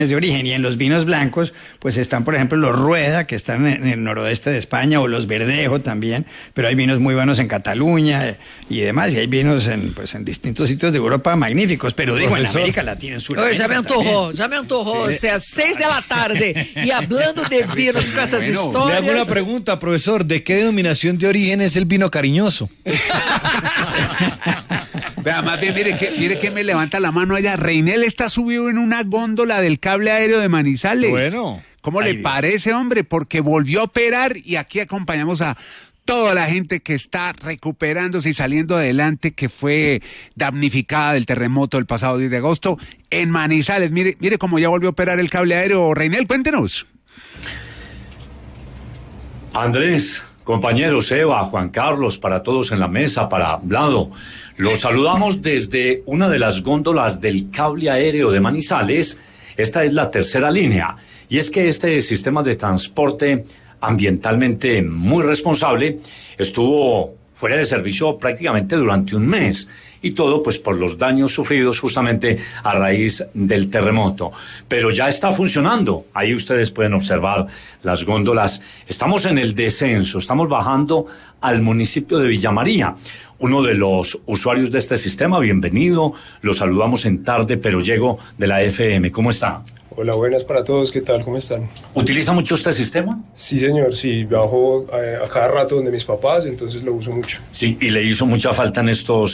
de origen, y en los vinos blancos pues están, por ejemplo, los Rueda, que están en el noroeste de España, o los Verdejo también, pero hay vinos muy buenos en Cataluña y demás, y hay vinos en distintos sitios de Europa magníficos, pero digo, en América Latina, en Sudamérica ya me antojó, o sea, 6 de la tarde, y hablando de vinos con esas historias. Le hago una pregunta, profesor, ¿de qué denominación de origen es el vino cariñoso? Vea, más bien, mire que me levanta la mano allá. Reinel está subido en una góndola del cable aéreo de Manizales. Bueno. ¿Cómo le parece, hombre? Porque volvió a operar, y aquí acompañamos a toda la gente que está recuperándose y saliendo adelante, que fue damnificada del terremoto del pasado 10 de agosto en Manizales. Mire cómo ya volvió a operar el cable aéreo. Reinel, cuéntenos. Andrés, compañeros, Eva, Juan Carlos, para todos en la mesa, para Blado. Los saludamos desde una de las góndolas del cable aéreo de Manizales. Esta es la tercera línea. Y es que este sistema de transporte ambientalmente muy responsable estuvo fuera de servicio prácticamente durante un mes. Y todo pues por los daños sufridos justamente a raíz del terremoto. Pero ya está funcionando. Ahí ustedes pueden observar las góndolas. Estamos en el descenso, estamos bajando al municipio de Villa María. Uno de los usuarios de este sistema, bienvenido. Los saludamos en Tarde Pero Llego de la FM. ¿Cómo está? Hola, buenas para todos, ¿qué tal? ¿Cómo están? ¿Utiliza mucho este sistema? Sí, señor, sí, viajo a cada rato donde mis papás, entonces lo uso mucho. Sí, ¿y le hizo mucha falta en estos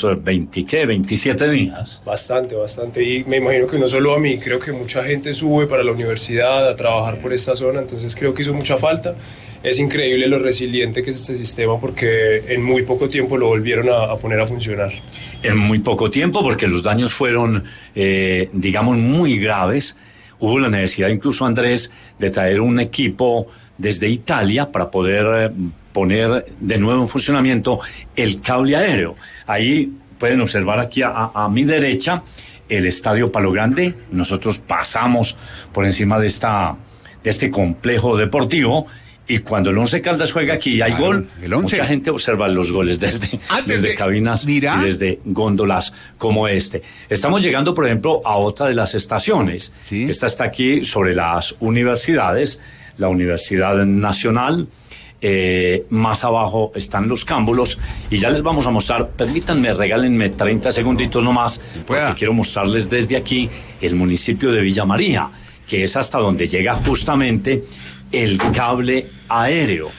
27 días? Bastante, y me imagino que no solo a mí, creo que mucha gente sube para la universidad a trabajar por esta zona, entonces creo que hizo mucha falta. Es increíble lo resiliente que es este sistema, porque en muy poco tiempo lo volvieron a poner a funcionar. En muy poco tiempo, porque los daños fueron, digamos, muy graves. Hubo la necesidad incluso, Andrés, de traer un equipo desde Italia para poder poner de nuevo en funcionamiento el cable aéreo. Ahí pueden observar aquí a mi derecha el Estadio Palo Grande. Nosotros pasamos por encima de este complejo deportivo. Y cuando el Once Caldas juega aquí y hay gol, mucha gente observa los goles desde cabinas y desde góndolas como este. Estamos llegando, por ejemplo, a otra de las estaciones. ¿Sí? Esta está aquí sobre las universidades, la Universidad Nacional. Más abajo están los cámbulos y ya les vamos a mostrar. Permítanme, regálenme 30 segunditos nomás, porque quiero mostrarles desde aquí el municipio de Villa María, que es hasta donde llega justamente el cable aéreo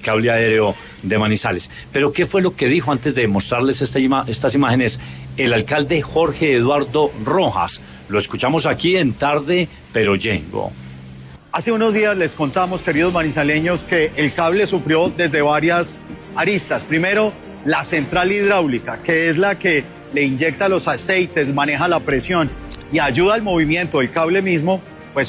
de Manizales. Pero ¿qué fue lo que dijo antes de mostrarles estas imágenes el alcalde Jorge Eduardo Rojas? Lo escuchamos aquí en Tarde Pero Llego. Hace unos días les contamos, queridos manizaleños, que el cable sufrió desde varias aristas. Primero, la central hidráulica, que es la que le inyecta los aceites, maneja la presión y ayuda al movimiento del cable mismo, pues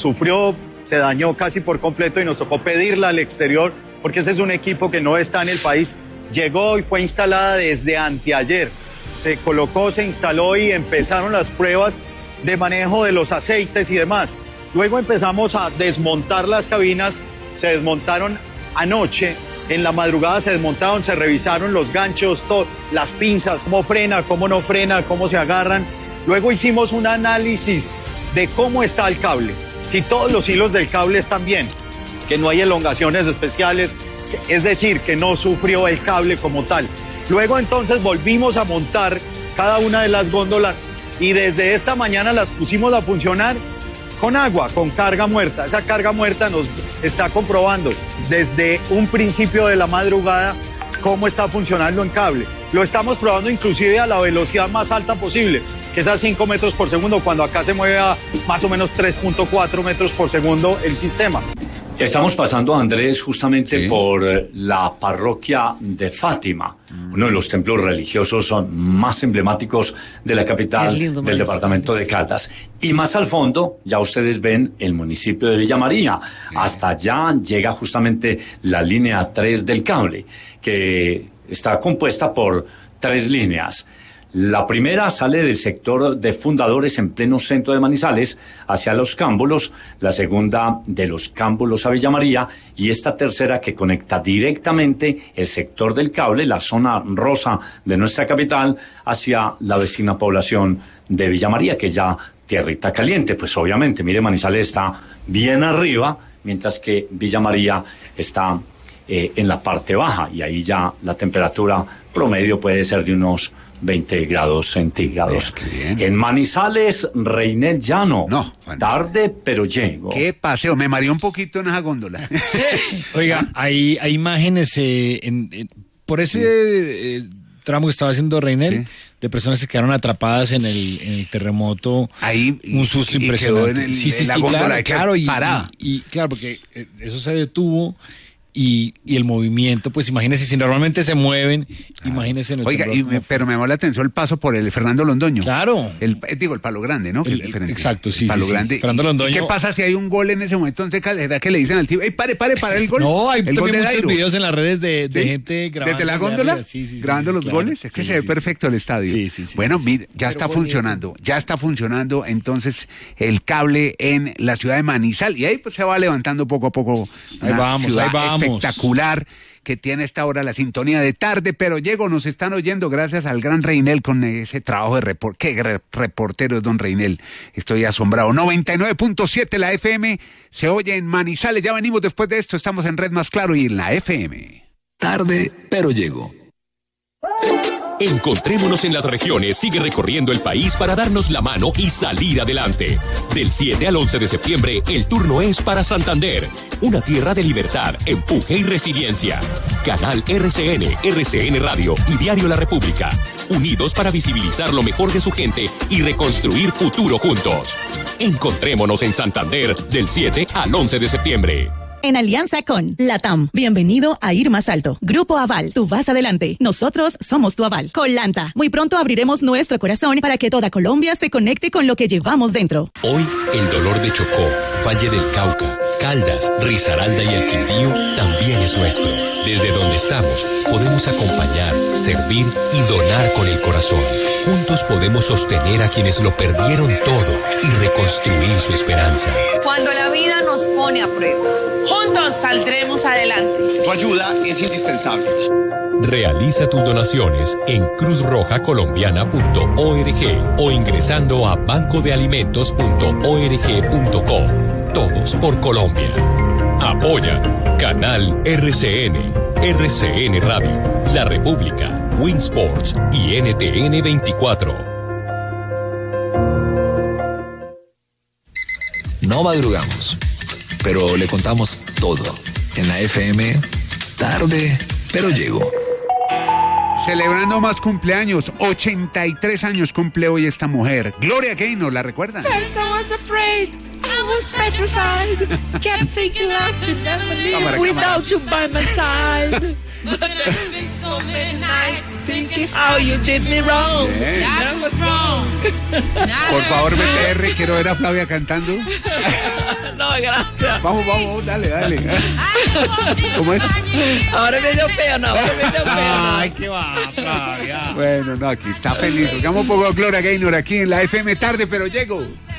se dañó casi por completo y nos tocó pedirla al exterior, porque ese es un equipo que no está en el país. Llegó y fue instalada desde anteayer. Se colocó, se instaló y empezaron las pruebas de manejo de los aceites y demás. Luego empezamos a desmontar las cabinas, se desmontaron anoche, en la madrugada se desmontaron, se revisaron los ganchos, las pinzas, cómo frena, cómo no frena, cómo se agarran. Luego hicimos un análisis de cómo está el cable. Si todos los hilos del cable están bien, que no hay elongaciones especiales, es decir, que no sufrió el cable como tal. Luego entonces volvimos a montar cada una de las góndolas y desde esta mañana las pusimos a funcionar con agua, con carga muerta. Esa carga muerta nos está comprobando desde un principio de la madrugada cómo está funcionando en cable. Lo estamos probando inclusive a la velocidad más alta posible, que es a 5 metros por segundo, cuando acá se mueve a más o menos 3.4 metros por segundo el sistema. Estamos pasando, Andrés, justamente por la parroquia de Fátima, uno de los templos religiosos más emblemáticos de la capital del departamento de Caldas. Y más al fondo, ya ustedes ven el municipio de Villa María. Hasta allá llega justamente la línea 3 del cable, que está compuesta por 3 líneas. La primera sale del sector de Fundadores en pleno centro de Manizales hacia los Cámbulos, la segunda de los Cámbulos a Villa María y esta tercera que conecta directamente el sector del cable, la zona rosa de nuestra capital, hacia la vecina población de Villa María, que ya tierrita caliente. Pues obviamente, mire, Manizales está bien arriba, mientras que Villa María está en la parte baja, y ahí ya la temperatura promedio puede ser de unos 20 grados centígrados. En Manizales, Reinel Llano. No, tarde, pero llego. Qué paseo, me mareé un poquito en esa góndola. Oiga, hay imágenes por ese tramo que estaba haciendo Reinel, de personas que quedaron atrapadas en el terremoto. Ahí un susto impresionante. En la góndola, claro, parada. Y claro, porque eso se detuvo. Y el movimiento, pues imagínese, si normalmente se mueven, imagínese en el Oiga, pero me llamó la atención el paso por el Fernando Londoño. Claro. El Palo Grande, ¿no? Exacto, sí. Palo Grande. Fernando Londoño. ¿Y qué pasa si hay un gol en ese momento? Entonces, ¿verdad que le dicen al tipo, pare el gol? No, hay el también muchos videos en las redes de gente grabando. ¿Desde la góndola? Grabando los goles. Es que se ve perfecto el estadio. Sí. Bueno, mira, ya está funcionando entonces el cable en la ciudad de Manizales. Y ahí pues se va levantando poco a poco una ciudad espectacular que tiene esta hora la sintonía de tarde, pero llego, nos están oyendo gracias al gran Reinel con ese trabajo de qué reportero es don Reinel, estoy asombrado. 99.7 la FM, se oye en Manizales, ya venimos después de esto, estamos en Red Más Claro y en la FM. Tarde, pero llego. Encontrémonos en las regiones, sigue recorriendo el país para darnos la mano y salir adelante. Del 7 al 11 de septiembre, el turno es para Santander, una tierra de libertad, empuje y resiliencia. Canal RCN Radio y Diario La República, unidos para visibilizar lo mejor de su gente y reconstruir futuro juntos. Encontrémonos en Santander del 7 al 11 de septiembre. En alianza con LATAM. Bienvenido a Ir Más Alto. Grupo Aval, tú vas adelante. Nosotros somos tu aval. Colanta. Muy pronto abriremos nuestro corazón para que toda Colombia se conecte con lo que llevamos dentro. Hoy, el dolor de Chocó, Valle del Cauca, Caldas, Risaralda y el Quindío también es nuestro. Desde donde estamos, podemos acompañar, servir y donar con el corazón. Juntos podemos sostener a quienes lo perdieron todo y reconstruir su esperanza. Cuando la vida nos pone a prueba, juntos saldremos adelante. Tu ayuda es indispensable. Realiza tus donaciones en cruzrojacolombiana.org o ingresando a bancodealimentos.org.co. Todos por Colombia. Apoya Canal RCN, RCN Radio, La República, Winsports y NTN 24. No madrugamos, pero le contamos todo. En la FM, tarde, pero llego. Celebrando más cumpleaños, 83 años cumple hoy esta mujer. Gloria Gaynor, ¿la recuerdan? First I was afraid, I was petrified. Kept thinking I could never live without you by my side. But there's been so many nights thinking how you did me wrong. That was wrong. Por favor, BTR, quiero ver a Flavia cantando. No, gracias. Vamos, dale. ¿Cómo es? Ahora me dio pena, Ay, qué va, Flavia. Bueno, no, aquí está feliz. Tocamos un poco Gloria Gaynor aquí en la FM tarde, pero llego.